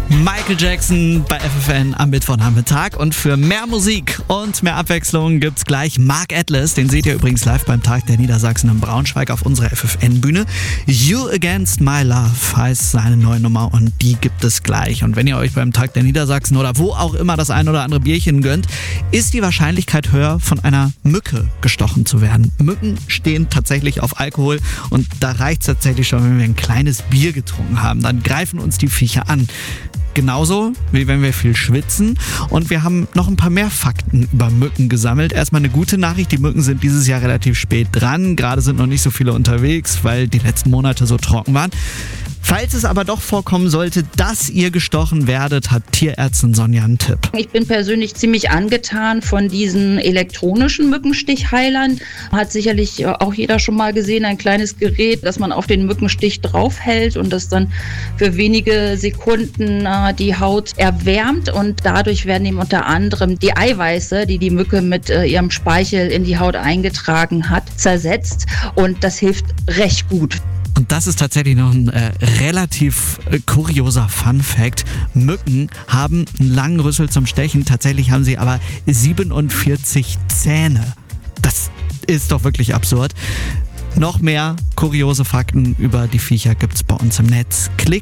Michael Jackson bei FFN am Mittwochnachmittag. Und für mehr Musik und mehr Abwechslung gibt's gleich Mark Atlas. Den seht ihr übrigens live beim Tag der Niedersachsen in Braunschweig auf unserer FFN-Bühne. You Against My Love heißt seine neue Nummer und die gibt es gleich. Und wenn ihr euch beim Tag der Niedersachsen oder wo auch immer das ein oder andere Bierchen gönnt, ist die Wahrscheinlichkeit höher, von einer Mücke gestochen zu werden. Mücken stehen tatsächlich auf Alkohol und da reicht es tatsächlich schon, wenn wir ein kleines Bier getrunken haben. Dann greifen uns die Viecher an. Genauso wie wenn wir viel schwitzen. Und wir haben noch ein paar mehr Fakten über Mücken gesammelt. Erstmal eine gute Nachricht, die Mücken sind dieses Jahr relativ spät dran. Gerade sind noch nicht so viele unterwegs, weil die letzten Monate so trocken waren. Falls es aber doch vorkommen sollte, dass ihr gestochen werdet, hat Tierärztin Sonja einen Tipp. Ich bin persönlich ziemlich angetan von diesen elektronischen Mückenstichheilern. Hat sicherlich auch jeder schon mal gesehen, ein kleines Gerät, das man auf den Mückenstich draufhält und das dann für wenige Sekunden die Haut erwärmt. Und dadurch werden eben unter anderem die Eiweiße, die die Mücke mit ihrem Speichel in die Haut eingetragen hat, zersetzt. Und das hilft recht gut. Und das ist tatsächlich noch ein relativ kurioser Fun-Fact. Mücken haben einen langen Rüssel zum Stechen, tatsächlich haben sie aber 47 Zähne. Das ist doch wirklich absurd. Noch mehr kuriose Fakten über die Viecher gibt's bei uns im Netz. Klick